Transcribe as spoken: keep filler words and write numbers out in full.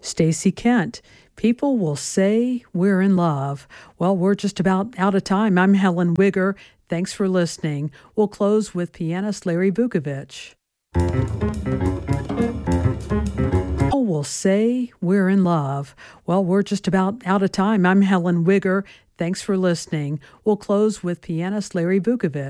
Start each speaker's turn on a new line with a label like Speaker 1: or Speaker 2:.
Speaker 1: Stacy Kent. People will say we're in love. Well, we're just about out of time. I'm Helen Wigger. Thanks for listening. We'll close with pianist Larry Vukovich. People will say we're in love. Well, we're just about out of time. I'm Helen Wigger. Thanks for listening. We'll close with pianist Larry Vukovich.